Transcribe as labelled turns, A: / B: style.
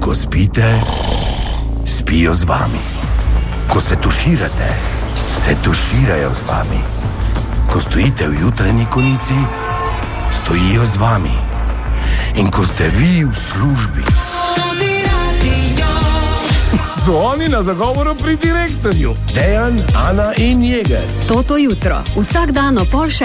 A: Ko spite, spijo z vami. Ko se tuširate, se tuširajo z vami. Ko stojite v jutranji konici, stojijo z vami. In ko ste vi v službi, so oni na zagovoru pri direktorju. Dejan, Ana in Jeger.
B: Toto jutro, vsak dan o 5:30.